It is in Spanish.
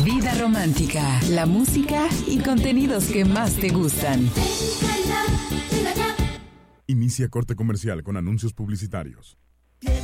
Vida romántica, la música y contenidos que más te gustan. Inicia corte comercial con anuncios publicitarios.